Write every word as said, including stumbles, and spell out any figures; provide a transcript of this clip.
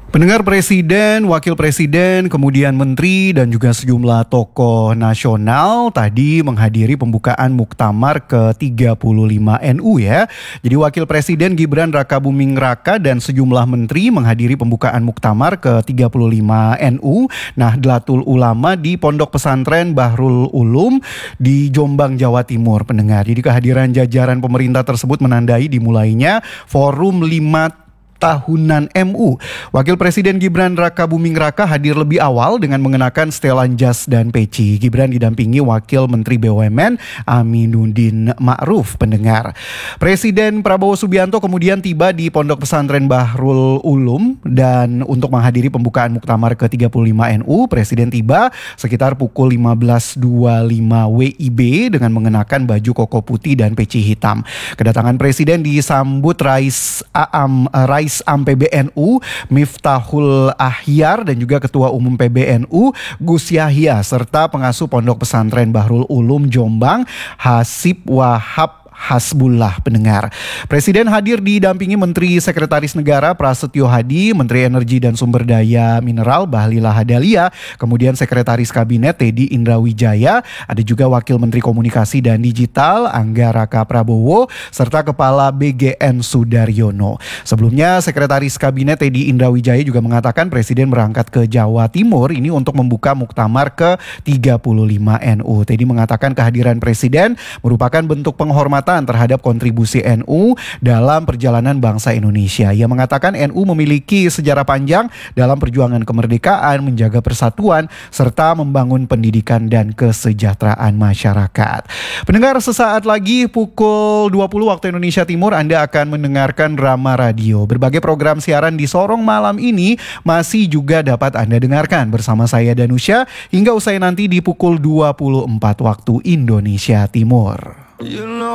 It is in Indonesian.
Pendengar, Presiden, Wakil Presiden, kemudian Menteri dan juga sejumlah tokoh nasional tadi menghadiri pembukaan Muktamar ke tiga puluh lima N U ya. Jadi Wakil Presiden Gibran Rakabuming Raka dan sejumlah menteri menghadiri pembukaan Muktamar ke tiga puluh lima N U Nahdlatul Ulama di Pondok Pesantren Bahrul Ulum di Jombang, Jawa Timur, pendengar. Jadi kehadiran jajaran pemerintah tersebut menandai dimulainya Forum lima tahunan M U. Wakil Presiden Gibran Rakabuming Raka hadir lebih awal dengan mengenakan setelan jas dan peci. Gibran didampingi Wakil Menteri B U M N Aminuddin Ma'ruf, pendengar. Presiden Prabowo Subianto kemudian tiba di Pondok Pesantren Bahrul Ulum dan untuk menghadiri pembukaan Muktamar ke tiga puluh lima N U, Presiden tiba sekitar pukul lima belas dua puluh lima W I B dengan mengenakan baju koko putih dan peci hitam. Kedatangan Presiden disambut Rais Aam Rais Am P B N U Miftahul Ahyar dan juga Ketua Umum P B N U Gus Yahya serta pengasuh Pondok Pesantren Bahrul Ulum Jombang Hasib Wahab Hasbullah, pendengar. Presiden hadir didampingi Menteri Sekretaris Negara Prasetyo Hadi, Menteri Energi dan Sumber Daya Mineral Bahlila Hadalia, kemudian Sekretaris Kabinet Teddy Indrawijaya, ada juga Wakil Menteri Komunikasi dan Digital Angga Raka Prabowo, serta Kepala B G N Sudaryono. Sebelumnya Sekretaris Kabinet Teddy Indrawijaya juga mengatakan Presiden berangkat ke Jawa Timur ini untuk membuka Muktamar ke tiga puluh lima N U. Teddy mengatakan kehadiran Presiden merupakan bentuk penghormatan terhadap kontribusi N U dalam perjalanan bangsa Indonesia. Ia mengatakan N U memiliki sejarah panjang dalam perjuangan kemerdekaan, menjaga persatuan, serta membangun pendidikan dan kesejahteraan masyarakat. Pendengar, sesaat lagi pukul dua puluh waktu Indonesia Timur Anda akan mendengarkan Rama Radio. Berbagai program siaran di Sorong malam ini masih juga dapat Anda dengarkan bersama saya Danusya hingga usai nanti di pukul dua puluh empat waktu Indonesia Timur. You know